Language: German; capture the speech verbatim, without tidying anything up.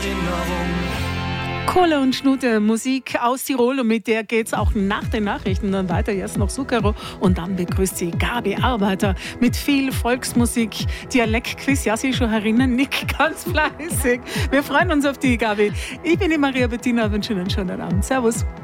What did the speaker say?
Erinnerung. Kohle und Schnute, Musik aus Tirol, und mit der geht's auch nach den Nachrichten dann weiter. Jetzt noch Zucchero und dann begrüßt sie Gabi Arbeiter mit viel Volksmusik, Dialektquiz. Ja, Sie schon erinnern, Nick ganz fleißig. Wir freuen uns auf die, Gabi. Ich bin die Maria Bettina, wünsche Ihnen einen schönen Abend. Servus.